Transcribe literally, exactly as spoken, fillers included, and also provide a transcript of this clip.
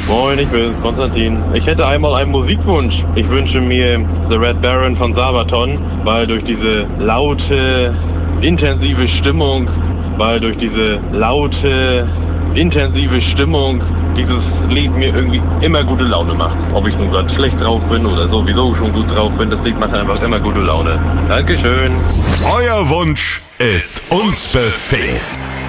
Moin, ich bin Konstantin. Ich hätte einmal einen Musikwunsch. Ich wünsche mir The Red Baron von Sabaton, weil durch diese laute, intensive Stimmung, weil durch diese laute, intensive Stimmung dieses Lied mir irgendwie immer gute Laune macht. Ob ich nun gerade schlecht drauf bin oder sowieso schon gut drauf bin, das Lied macht einfach immer gute Laune. Dankeschön. Euer Wunsch ist uns Befehl.